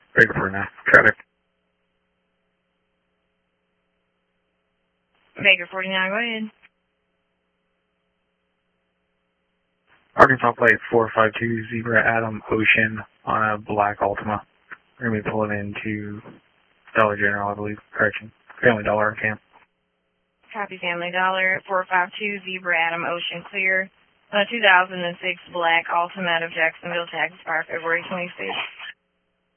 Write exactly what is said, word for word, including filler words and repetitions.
Baker forty-nine, traffic. Baker forty-nine, go ahead. Arkansas plate four five two Zebra Adam Ocean on a black Altima. We're going to be pulling into Dollar General, I believe. Correction. Family Dollar, camp. Copy, Family Dollar. four five two Zebra Adam Ocean clear. On a two thousand six black Altima out of Jacksonville, tax expire February twenty-sixth.